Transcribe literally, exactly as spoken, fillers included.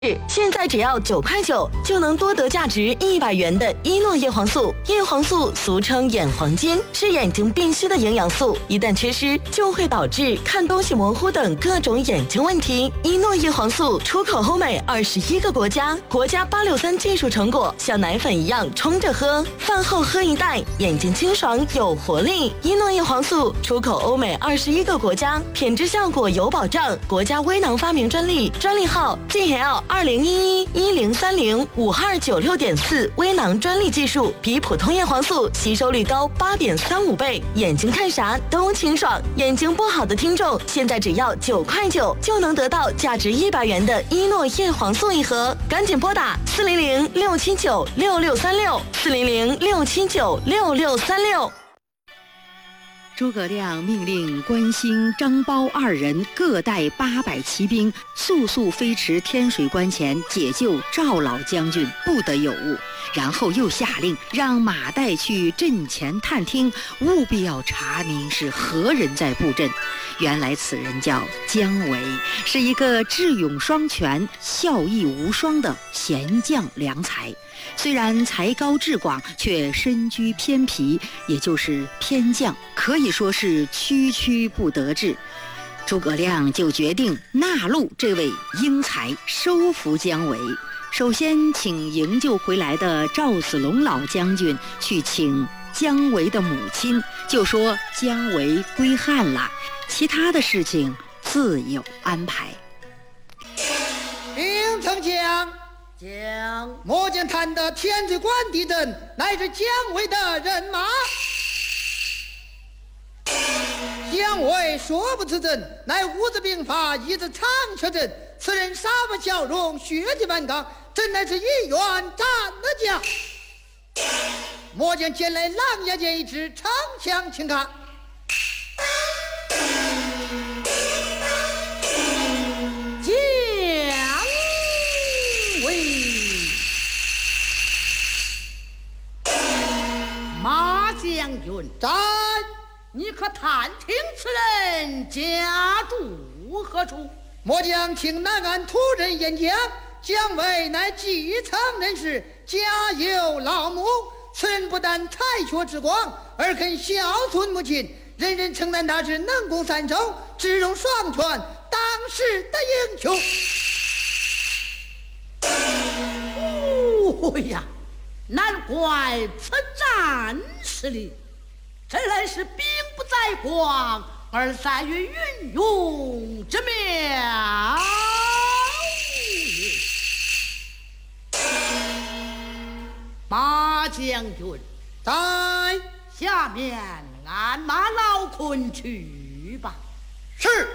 现在只要九块九就能多得价值一百元的伊诺叶黄素。叶黄素俗称眼黄金，是眼睛必需的营养素，一旦缺失就会导致看东西模糊等各种眼睛问题。伊诺叶黄素出口欧美二十一个国家，国家八六三技术成果，像奶粉一样冲着喝，饭后喝一袋，眼睛清爽有活力。伊诺叶黄素出口欧美二十一个国家，品质效果有保障，国家微囊发明专利，专利号 G L 二零一一一零三零五二九六点四，微囊专利技术，比普通叶黄素吸收率高八点三五倍，眼睛看啥都清爽。眼睛不好的听众，现在只要九块九就能得到价值一百元的伊诺叶黄素一盒，赶紧拨打四零零六七九六六三六四零零六七九六六三六。 诸葛亮命令关兴、张苞二人各带八百骑兵，速速飞驰天水关前解救赵老将军，不得有误。然后又下令让马岱去阵前探听，务必要查明是何人在布阵。原来此人叫姜维，是一个智勇双全、效益无双的贤将良才。虽然才高志广，却身居偏僻，也就是偏将，可以说是区区不得志。诸葛亮就决定纳录这位英才，收服姜维。首先请营救回来的赵子龙老将军去请姜维的母亲，就说姜维归汉了，其他的事情自有安排。 兵丞相，将末将探得天水关地阵乃是姜维的人马。姜维说不辞阵，乃五子兵法一字长蛇阵，此人杀伐笑容，血气万钢，真乃是一员战得将。末将捡来狼牙剑一支，长枪请看。姜维， 马将军， 战！ 你可探听此人家住何处？ 末将请南安土人演讲，姜维乃继承人士，家有老母。此人不但才学之广，而肯孝顺母亲，人人称赞他是能攻善守、智勇双全，当时的英雄。哦呀，难怪此战士里，真来是兵不在广，而在于运用之妙。马将军， 在下面按马劳困去吧。 是。